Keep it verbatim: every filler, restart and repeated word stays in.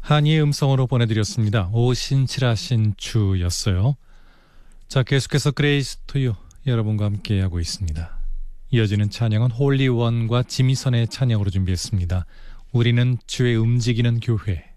한이의 음성으로 보내드렸습니다. 오신치라 신추였어요. 자, 계속해서 그레이스 투유 여러분과 함께하고 있습니다. 이어지는 찬양은 홀리원과 지미선의 찬양으로 준비했습니다. 우리는 주의 움직이는 교회.